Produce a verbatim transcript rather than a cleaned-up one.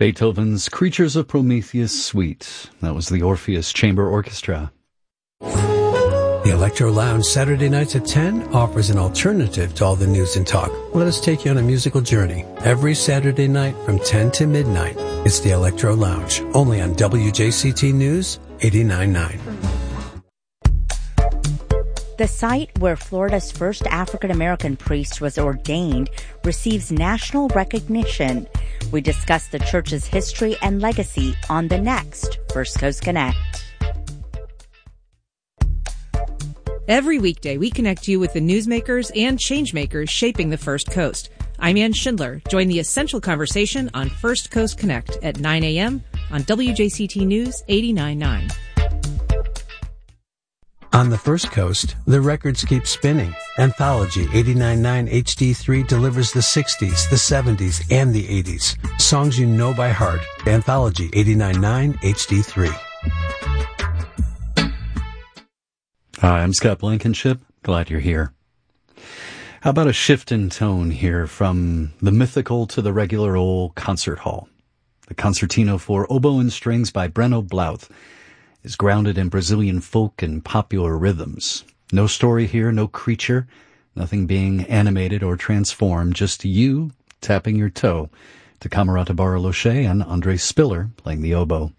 Beethoven's Creatures of Prometheus Suite. That was the Orpheus Chamber Orchestra. The Electro Lounge Saturday nights at ten offers an alternative to all the news and talk. Let us take you on a musical journey. Every Saturday night from ten to midnight, it's the Electro Lounge, only on W J C T News eighty-nine point nine. The site where Florida's first African-American priest was ordained receives national recognition. We discuss the church's history and legacy on the next First Coast Connect. Every weekday, we connect you with the newsmakers and changemakers shaping the First Coast. I'm Ann Schindler. Join the essential conversation on First Coast Connect at nine a.m. on W J C T News eighty-nine point nine. On the First Coast, the records keep spinning. Anthology eighty-nine point nine H D three delivers the sixties, the seventies, and the eighties. Songs you know by heart. Anthology eighty-nine point nine H D three. Hi, I'm Scott Blankenship. Glad you're here. How about a shift in tone here from the mythical to the regular old concert hall? The Concertino for Oboe and Strings by Breno Blouth is grounded in Brazilian folk and popular rhythms. No story here, no creature, nothing being animated or transformed, just you tapping your toe to Camerata Bariloche and Andre Spiller playing the oboe.